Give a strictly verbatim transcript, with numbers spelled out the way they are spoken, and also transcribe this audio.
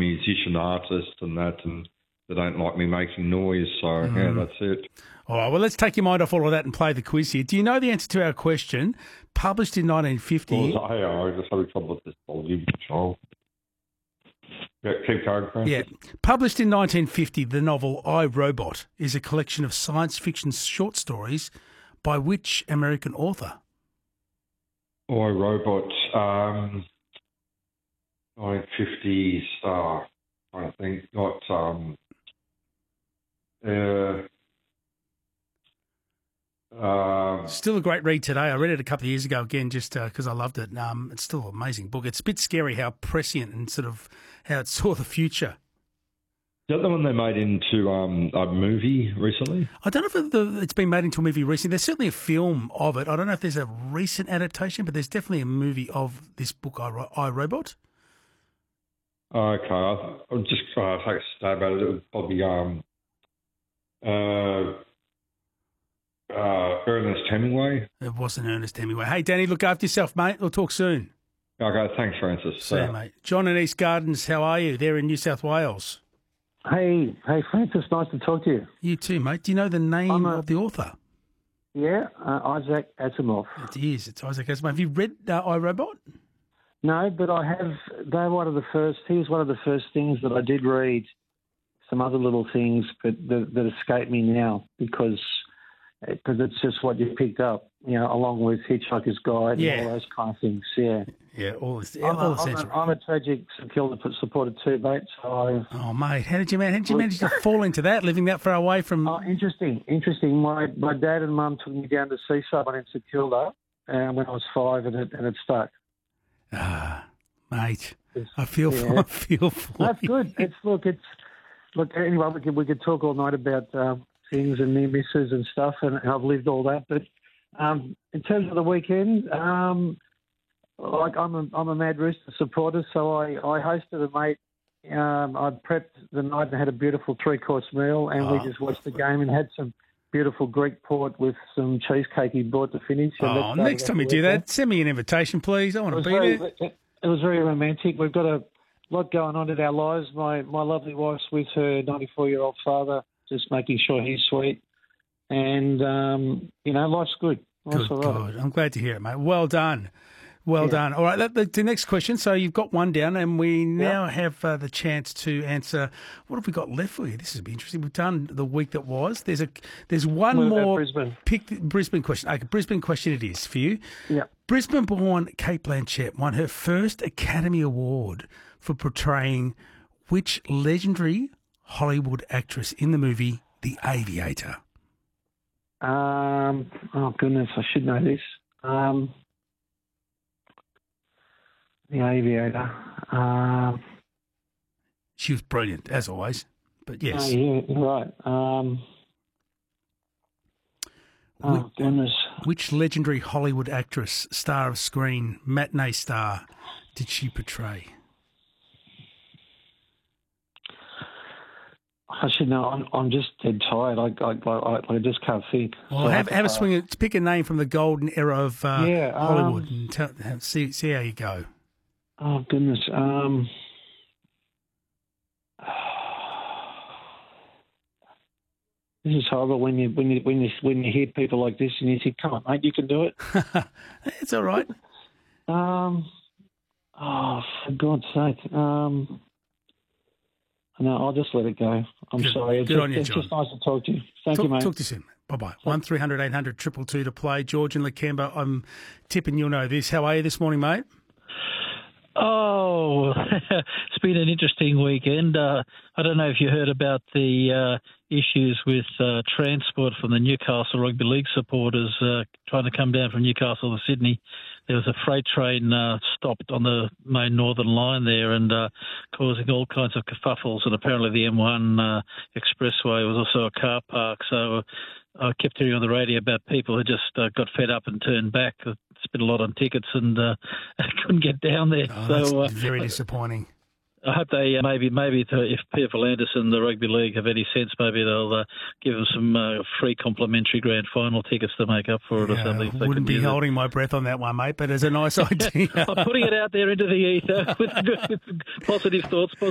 musician artist and that, and they don't like me making noise. So, mm. yeah, that's it. All right, well, let's take your mind off all of that and play the quiz here. Do you know the answer to our question? Published in nineteen fifty... Well, hey, I just having trouble with this volume control. Yeah, keep going, Francis. Yeah. Published in nineteen fifty, the novel I, Robot is a collection of science fiction short stories by which American author? I, Robot, um, nineteen fifties, uh, I think, got... Um, uh, Uh, still a great read today. I read it a couple of years ago again just because uh, I loved it. Um, it's still an amazing book. It's a bit scary how prescient and sort of how it saw the future. Is that the one they made into um, a movie recently? I don't know if the, it's been made into a movie recently. There's certainly a film of it. I don't know if there's a recent adaptation, but there's definitely a movie of this book, I, I Robot. Okay. I'll, I'll just uh, take a stab at it. It was probably... Um, uh, Uh, Ernest Hemingway. It wasn't Ernest Hemingway. Hey, Danny, look after yourself, mate. We'll talk soon. Okay, thanks, Francis. See you, mate. John in East Gardens, how are you? They're in New South Wales. Hey, hey, Francis, nice to talk to you. You too, mate. Do you know the name a, of the author? Yeah, uh, Isaac Asimov. It is. It's Isaac Asimov. Have you read uh, I, Robot? No, but I have. They're one of the first. He was one of the first things that I did read. Some other little things, but that, that escape me now because. Because it's just what you picked up, you know, along with Hitchhiker's Guide yeah. and all those kind of things. Yeah, yeah, all this. I'm, all a, I'm, a, I'm a tragic St Kilda supporter too, mate. So I, oh, mate, how did you man? How did you manage to fall into that? Living that far away from? Oh, interesting, interesting. My my dad and mum took me down to see someone in St Kilda, and when I was five, and it and it stuck. Ah, mate, it's, I feel yeah. for, I feel for. That's you. good. It's look, it's look. Anyway, we could we could talk all night about. Um, things and near misses and stuff, and I've lived all that. But um, in terms of the weekend, um, like I'm a, I'm a Mad Rooster supporter, so I, I hosted a mate. Um, I prepped the night and had a beautiful three-course meal, and oh. we just watched the game and had some beautiful Greek port with some cheesecake he bought to finish. Oh, next time you do that, send me an invitation, please. I want to be very, there. It was very romantic. We've got a lot going on in our lives. My, my lovely wife's with her ninety-four-year-old father, just making sure he's sweet. And, um, you know, life's good. Life's Good, all right. good. I'm glad to hear it, mate. Well done. Well Yeah. done. All right, the, the next question. So you've got one down, and we now have uh, the chance to answer. What have we got left for you? This will be interesting. We've done the week that was. There's a there's one What about more Brisbane? pick Brisbane question. Okay, Brisbane question it is for you. Yeah. Brisbane-born Kate Blanchett won her first Academy Award for portraying which legendary Hollywood actress in the movie The Aviator? Um, oh, goodness, I should know this. Um, the Aviator. Um, she was brilliant, as always. But yes. Oh, yeah, right. Um, oh, which, goodness. Which legendary Hollywood actress, star of screen, matinee star, did she portray? I should know. I'm, I'm just dead tired. I, I, I, I just can't think. Well, so have, I, have a swing. At, pick a name from the golden era of uh, yeah, Hollywood um, and tell, see see how you go. Oh goodness. Um, this is horrible when you when you when you when you hear people like this and you think, "Come on, mate, you can do it." It's all right. Um, oh, for God's sake. Um, no, I'll just let it go. I'm good, sorry. It's, good just, on you, it's John. just nice to talk to you. Thank talk, you, mate. Talk to you soon. Bye-bye. one three hundred eight hundred two two two to play. George and Lakemba, I'm tipping you'll know this. How are you this morning, mate? Oh, it's been an interesting weekend. Uh, I don't know if you heard about the uh, issues with uh, transport from the Newcastle Rugby League supporters uh, trying to come down from Newcastle to Sydney. There was a freight train uh, stopped on the main northern line there and uh, causing all kinds of kerfuffles. And apparently the M one uh, expressway was also a car park. So I kept hearing on the radio about people who just uh, got fed up and turned back. Spent a lot on tickets and uh, couldn't get down there. Oh, so that's uh, very disappointing. I hope they uh, maybe maybe to, if Peter Anderson, the rugby league, have any sense, maybe they'll uh, give them some uh, free complimentary grand final tickets to make up for it yeah, or something. I wouldn't be holding it. my breath on that one, mate, but it's a nice idea. I'm putting it out there into the ether with, with positive thoughts.